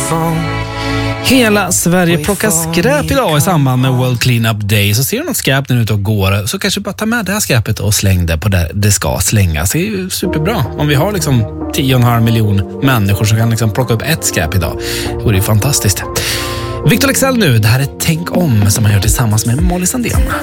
Hela Sverige plockar skräp idag i samband med World Cleanup Day. Så ser du något skräp när du är ute och går, så kanske bara ta med det här skräpet och släng det på där det ska slängas. Det är ju superbra. Om vi har liksom 10,5 miljoner människor som kan liksom plocka upp ett skräp idag. Det är ju fantastiskt. Victor Leksell nu, det här är Tänk om som han gör tillsammans med Molly Sandén.